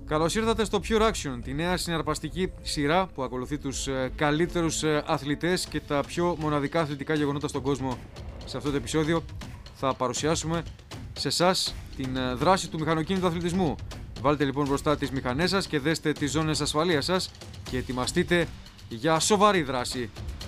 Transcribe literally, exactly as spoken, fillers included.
Καλώς ήρθατε στο Pure Action, τη νέα συναρπαστική σειρά που ακολουθεί τους καλύτερους αθλητές και τα πιο μοναδικά αθλητικά γεγονότα στον κόσμο. Σε αυτό το επεισόδιο θα παρουσιάσουμε σε εσάς την δράση του μηχανοκίνητου αθλητισμού. Βάλτε λοιπόν μπροστά τις μηχανές σας και δέστε τις ζώνες ασφαλείας σας και ετοιμαστείτε για σοβαρή δράση.